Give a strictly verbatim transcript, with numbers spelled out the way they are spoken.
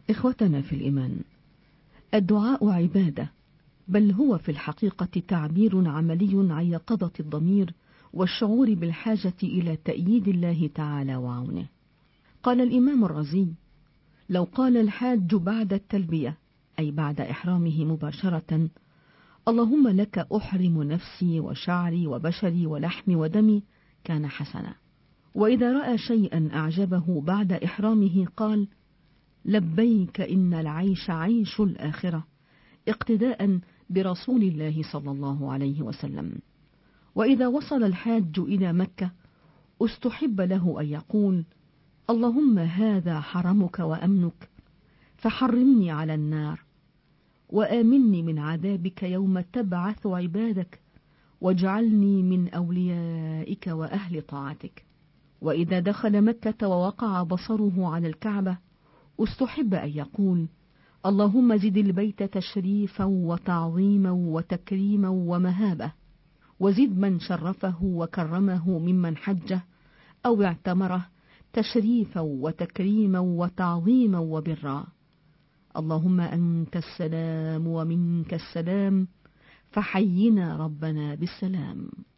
إخوتنا في الإيمان، الدعاء عبادة، بل هو في الحقيقة تعبير عملي عن يقظة الضمير والشعور بالحاجة إلى تأييد الله تعالى وعونه. قال الإمام الرازي: لو قال الحاج بعد التلبية، أي بعد إحرامه مباشرة: اللهم لك أحرم نفسي وشعري وبشري ولحمي ودمي، كان حسنا. وإذا رأى شيئا أعجبه بعد إحرامه قال: لبيك إن العيش عيش الآخرة، اقتداء برسول الله صلى الله عليه وسلم. وإذا وصل الحاج إلى مكة استحب له أن يقول: اللهم هذا حرمك وأمنك، فحرمني على النار، وآمني من عذابك يوم تبعث عبادك، واجعلني من أوليائك وأهل طاعتك. وإذا دخل مكة ووقع بصره على الكعبة استحب أن يقول: اللهم زد البيت تشريفا وتعظيما وتكريما ومهابة، وزد من شرفه وكرمه ممن حجه أو اعتمره تشريفا وتكريما وتعظيما وبرا. اللهم أنت السلام ومنك السلام، فحينا ربنا بالسلام.